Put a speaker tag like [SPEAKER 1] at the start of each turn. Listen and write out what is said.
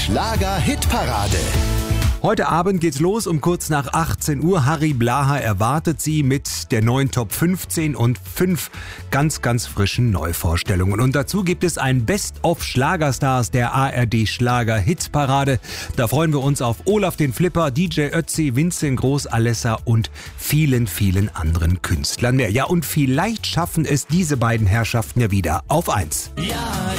[SPEAKER 1] Schlager-Hitparade.
[SPEAKER 2] Heute Abend geht's los um kurz nach 18 Uhr. Harry Blaha erwartet Sie mit der neuen Top 15 und 5 ganz, ganz frischen Neuvorstellungen. Und dazu gibt es ein Best-of-Schlagerstars der ARD Schlager-Hitparade. Da freuen wir uns auf Olaf den Flipper, DJ Ötzi, Vincent Groß, Alessa und vielen, vielen anderen Künstlern mehr. Ja, und vielleicht schaffen es diese beiden Herrschaften ja wieder auf 1.
[SPEAKER 1] Ja,